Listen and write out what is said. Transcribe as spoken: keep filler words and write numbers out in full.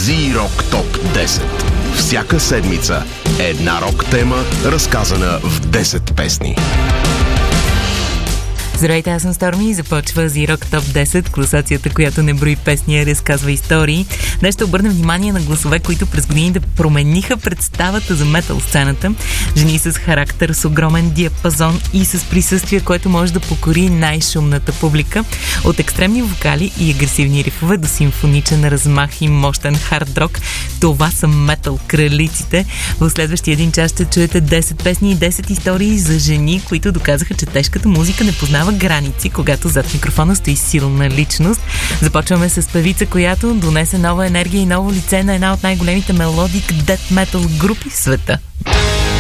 Z-Rock Топ десет. Всяка седмица една рок тема, разказана в десет песни. Здравейте, аз съм Stormy и започва Z-Rock Топ десет, класацията, която не брои песни, а разказва истории. Днес ще обърнем внимание на гласове, които през годините промениха представата за метал сцената. Жени с характер, с огромен диапазон и с присъствие, което може да покори най-шумната публика. От екстремни вокали и агресивни рифове до симфоничен размах и мощен хард рок. Това са метал кралиците. В следващия един час ще чуете десет песни и десет истории за жени, които доказаха, че тежката музика не познава граници, когато зад микрофона стои силна личност. Започваме с певица, която донесе нова енергия и ново лице на една от най-големите мелодик дет метал групи в света.